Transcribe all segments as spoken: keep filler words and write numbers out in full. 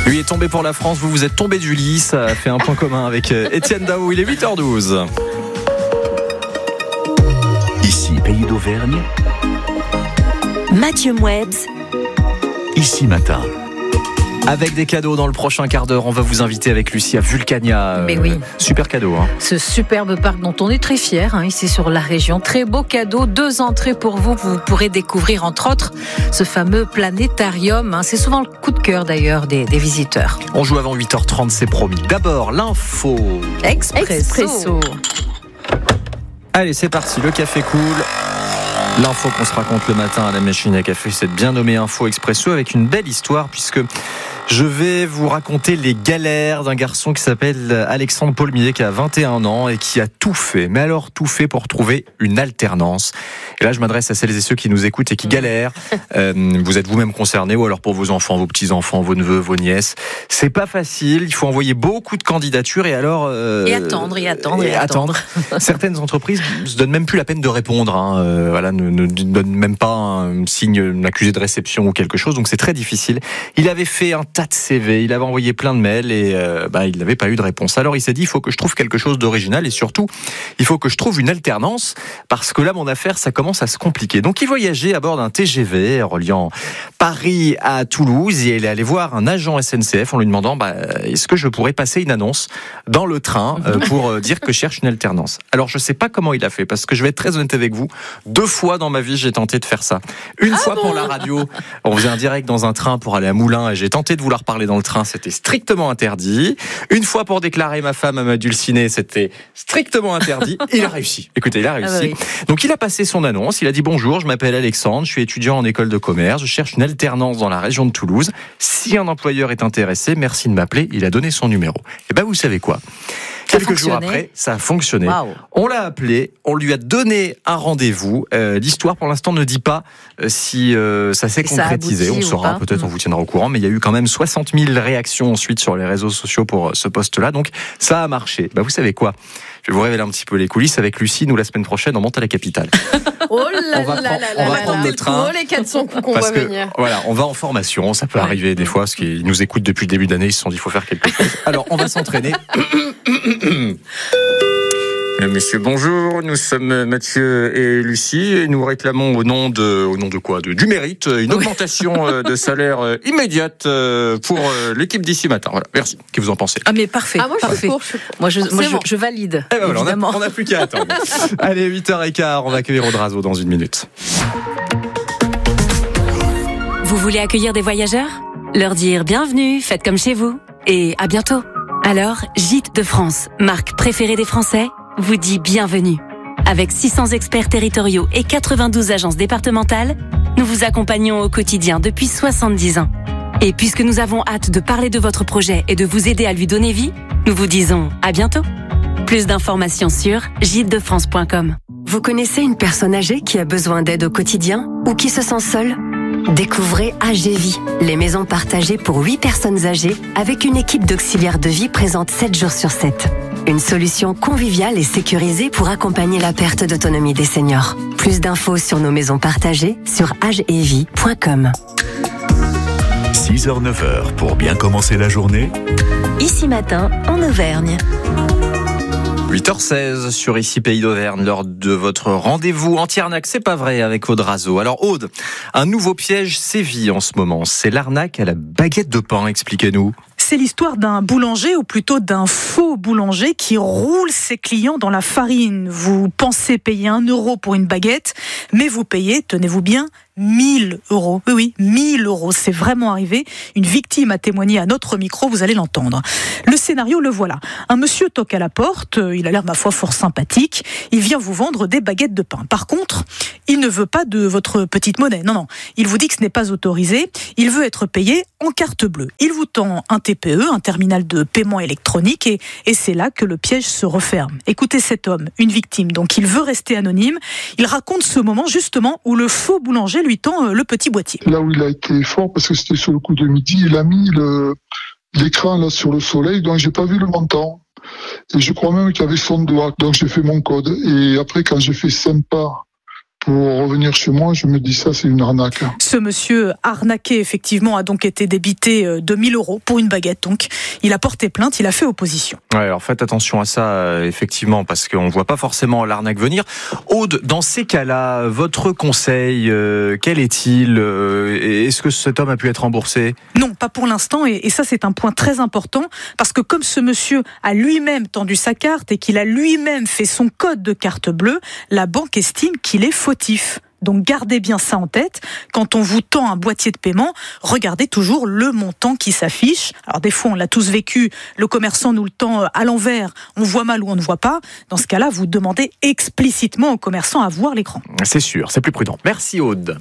Lui est tombé pour la France, vous vous êtes tombé du lit. Ça a fait un point commun avec Étienne Daou. Il est huit heures douze. Ici, Pays d'Auvergne. Mathieu Mouebs. Ici Matin. Avec des cadeaux dans le prochain quart d'heure, on va vous inviter avec Lucie à Vulcania. Mais oui. Euh, super cadeau. Hein. Ce superbe parc dont on est très fiers, hein, ici sur la région. Très beau cadeau, deux entrées pour vous. Vous pourrez découvrir entre autres ce fameux planétarium. Hein. C'est souvent le coup de cœur d'ailleurs des, des visiteurs. On joue avant huit heures trente, c'est promis. D'abord, l'info. Expresso. Expresso. Allez, c'est parti, le café coule. L'info qu'on se raconte le matin à la machine à café, c'est bien nommé Info Expresso avec une belle histoire puisque je vais vous raconter les galères d'un garçon qui s'appelle Alexandre Paulmier, qui a vingt et un ans et qui a tout fait, mais alors tout fait pour trouver une alternance. Et là, je m'adresse à celles et ceux qui nous écoutent et qui galèrent. Euh, vous êtes vous-même concernés, ou alors pour vos enfants, vos petits-enfants, vos neveux, vos nièces. C'est pas facile, il faut envoyer beaucoup de candidatures et alors... Euh, et attendre, et attendre, et, et attendre. attendre. Certaines entreprises ne se donnent même plus la peine de répondre, hein, euh, voilà, ne, ne donnent même pas un signe, un accusé de réception ou quelque chose, donc c'est très difficile. Il avait fait un tas de C V, il avait envoyé plein de mails et euh, bah, il n'avait pas eu de réponse. Alors il s'est dit, il faut que je trouve quelque chose d'original et surtout, il faut que je trouve une alternance parce que là, mon affaire, ça commence à se compliquer. Donc il voyageait à bord d'un T G V reliant Paris à Toulouse et il est allé voir un agent S N C F en lui demandant bah, est-ce que je pourrais passer une annonce dans le train euh, pour euh, dire que je cherche une alternance. Alors je ne sais pas comment il a fait parce que je vais être très honnête avec vous, deux fois dans ma vie j'ai tenté de faire ça. Une ah fois bon pour la radio, on faisait un direct dans un train pour aller à Moulins et j'ai tenté de vous leur parler dans le train, c'était strictement interdit. Une fois pour déclarer ma femme à ma dulcinée, c'était strictement interdit. Il a réussi. Écoutez, il a réussi. Ah bah oui. Donc il a passé son annonce, il a dit bonjour, je m'appelle Alexandre, je suis étudiant en école de commerce, je cherche une alternance dans la région de Toulouse. Si un employeur est intéressé, merci de m'appeler. Il a donné son numéro. Et ben vous savez quoi ? Quelques jours après, ça a fonctionné. Wow. On l'a appelé, on lui a donné un rendez-vous. Euh, l'histoire, pour l'instant, ne dit pas euh, si euh, ça s'est et concrétisé. Ça on saura, peut-être, mmh. on vous tiendra au courant. Mais il y a eu quand même soixante mille réactions ensuite sur les réseaux sociaux pour euh, ce poste-là. Donc, ça a marché. Bah, vous savez quoi ? Je vais vous révéler un petit peu les coulisses. Avec Lucie, nous, la semaine prochaine, on monte à la capitale. Oh là on va, là prendre, là on va là prendre là le train. Oh les quatre cents coups qu'on va que, venir. Voilà, on va en formation. Ça peut ouais. arriver des fois, parce qu'ils nous écoutent depuis le début de l'année. Ils se sont dit, il faut faire quelque chose. Alors, on va s'entraîner. Messieurs, bonjour. Nous sommes Mathieu et Lucie et nous réclamons au nom de, au nom de quoi, de, du mérite, une oui. augmentation de salaire immédiate pour l'équipe d'ici matin. Voilà. Merci. Qu'est-ce que vous en pensez ? Ah mais parfait. Ah moi je parfait. suis pour. Je suis pour. Moi je, moi, je, bon. je valide. Eh ben voilà, évidemment. on n'a plus qu'à attendre. Allez, huit heures quinze, on va accueillir Audrazo dans une minute. Vous voulez accueillir des voyageurs ? Leur dire bienvenue, faites comme chez vous et à bientôt. Alors, Gîtes de France, marque préférée des Français, vous dit bienvenue. Avec six cents experts territoriaux et quatre-vingt-douze agences départementales, nous vous accompagnons au quotidien depuis soixante-dix ans. Et puisque nous avons hâte de parler de votre projet et de vous aider à lui donner vie, nous vous disons à bientôt. Plus d'informations sur gîtes de france point com. Vous connaissez une personne âgée qui a besoin d'aide au quotidien ou qui se sent seule ? Découvrez Agévie, les maisons partagées pour huit personnes âgées avec une équipe d'auxiliaires de vie présente sept jours sur sept. Une solution conviviale et sécurisée pour accompagner la perte d'autonomie des seniors. Plus d'infos sur nos maisons partagées sur agevie point com. six heures neuf heures pour bien commencer la journée. Ici Matin, en Auvergne. huit heures seize sur Ici Pays d'Auvergne, lors de votre rendez-vous anti-arnaque, c'est pas vrai, avec Audrazo. Alors Aude, un nouveau piège sévit en ce moment, c'est l'arnaque à la baguette de pain, expliquez-nous. C'est l'histoire d'un boulanger, ou plutôt d'un faux boulanger, qui roule ses clients dans la farine. Vous pensez payer un euro pour une baguette, mais vous payez, tenez-vous bien, mille euros. Oui, oui, mille euros. C'est vraiment arrivé. Une victime a témoigné à notre micro, vous allez l'entendre. Le scénario, le voilà. Un monsieur toque à la porte, il a l'air, ma foi, fort sympathique. Il vient vous vendre des baguettes de pain. Par contre, il ne veut pas de votre petite monnaie. Non, non. Il vous dit que ce n'est pas autorisé. Il veut être payé en carte bleue. Il vous tend un T P E, un terminal de paiement électronique, et, et c'est là que le piège se referme. Écoutez cet homme, une victime, donc il veut rester anonyme. Il raconte ce moment, justement, où le faux boulanger lui tend le petit boîtier. Là où il a été fort, parce que c'était sur le coup de midi, il a mis le, l'écran là sur le soleil, donc j'ai pas vu le montant. Et je crois même qu'il y avait son doigt, donc j'ai fait mon code. Et après, quand j'ai fait sympa pour revenir chez moi, je me dis ça, c'est une arnaque. Ce monsieur arnaqué, effectivement, a donc été débité de mille euros pour une baguette. Donc, il a porté plainte, il a fait opposition. Ouais, alors faites attention à ça, euh, effectivement, parce qu'on ne voit pas forcément l'arnaque venir. Aude, dans ces cas-là, votre conseil, euh, quel est-il euh, Est-ce que cet homme a pu être remboursé ? Non, pas pour l'instant, et, et ça, c'est un point très important, parce que comme ce monsieur a lui-même tendu sa carte et qu'il a lui-même fait son code de carte bleue, la banque estime qu'il est fautif. Donc gardez bien ça en tête. Quand on vous tend un boîtier de paiement, regardez toujours le montant qui s'affiche. Alors des fois, on l'a tous vécu, le commerçant nous le tend à l'envers, on voit mal ou on ne voit pas. Dans ce cas-là, vous demandez explicitement au commerçant à voir l'écran. C'est sûr, c'est plus prudent. Merci Aude.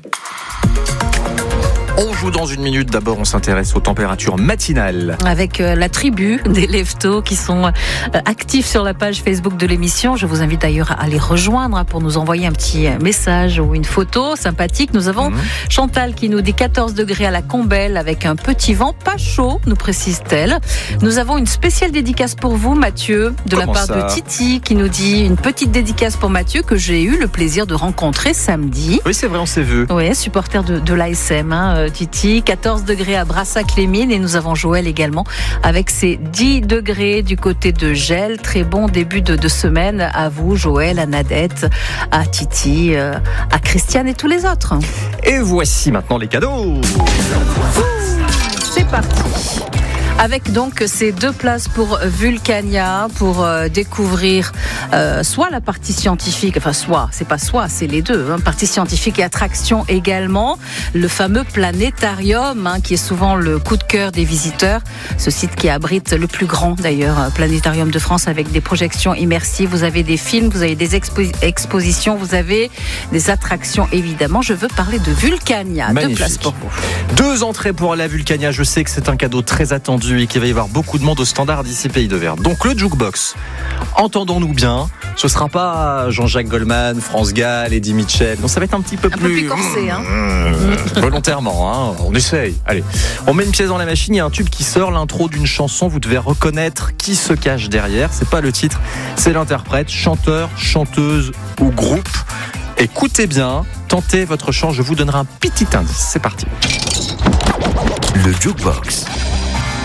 On joue dans une minute. D'abord, on s'intéresse aux températures matinales. Avec la tribu des Leftos qui sont actifs sur la page Facebook de l'émission. Je vous invite d'ailleurs à les rejoindre pour nous envoyer un petit message ou une photo sympathique. Nous avons mmh. Chantal qui nous dit quatorze degrés à la Combelle avec un petit vent pas chaud, nous précise-t-elle. Nous avons une spéciale dédicace pour vous, Mathieu, de Comment la part ça de Titi qui nous dit une petite dédicace pour Mathieu que j'ai eu le plaisir de rencontrer samedi. Oui, c'est vrai, on s'est vu. Oui, supporter de, de l'A S M, hein. Titi, quatorze degrés à Brassac-les-Mines et nous avons Joël également avec ses dix degrés du côté de Gel. Très bon début de, de semaine à vous, Joël, à Nadette, à Titi, euh, à Christiane et tous les autres. Et voici maintenant les cadeaux. C'est parti. Avec donc ces deux places pour Vulcania, pour euh, découvrir euh, soit la partie scientifique, enfin soit, c'est pas soit, c'est les deux, hein, partie scientifique et attraction également, le fameux planétarium, hein, qui est souvent le coup de cœur des visiteurs, ce site qui abrite le plus grand d'ailleurs planétarium de France avec des projections immersives, vous avez des films, vous avez des expo- expositions, vous avez des attractions évidemment. Je veux parler de Vulcania. Magnifique. Deux places pour vous. Deux entrées pour la Vulcania, je sais que c'est un cadeau très attendu et qu'il va y avoir beaucoup de monde au standard d'ici Pays de Verre. Donc le jukebox, entendons-nous bien, ce sera pas Jean-Jacques Goldman, France Gall, Eddie Mitchell. Donc ça va être un petit peu un plus... peu plus corsé, hein. Mmh, volontairement, hein. On essaye. Allez, on met une pièce dans la machine, il y a un tube qui sort, l'intro d'une chanson, vous devez reconnaître qui se cache derrière. C'est pas le titre, c'est l'interprète, chanteur, chanteuse ou groupe. Écoutez bien, tentez votre chance, je vous donnerai un petit indice. C'est parti. Le jukebox.